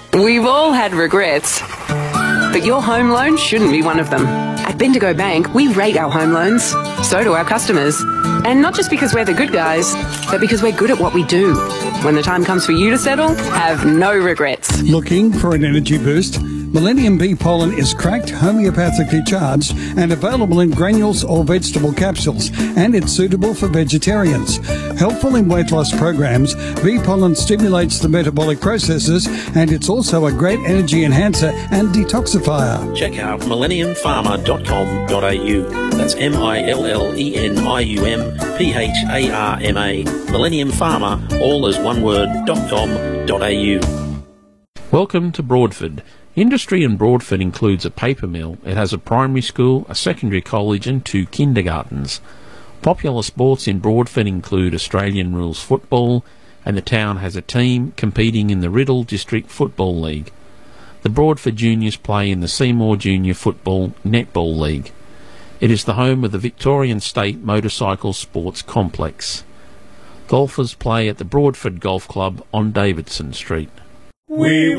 We've all had regrets, but your home loan shouldn't be one of them. At Bendigo Bank, we rate our home loans. So do our customers. And not just because we're the good guys, but because we're good at what we do. When the time comes for you to settle, have no regrets. Looking for an energy boost? Millennium Bee Pollen is cracked, homeopathically charged, and available in granules or vegetable capsules, and it's suitable for vegetarians. Helpful in weight loss programs, bee pollen stimulates the metabolic processes, and it's also a great energy enhancer and detoxifier. Check out millenniumpharma.com.au. That's MILLENIUMPHARMA. Millennium Pharma, all as one word, .com.au. Welcome to Broadford. Industry in Broadford includes a paper mill. It has a primary school, a secondary college and 2 kindergartens. Popular sports in Broadford include Australian rules football, and the town has a team competing in the Riddle District Football League. The Broadford Juniors play in the Seymour Junior Football Netball League. It is the home of the Victorian State Motorcycle Sports Complex. Golfers play at the Broadford Golf Club on Davidson Street. We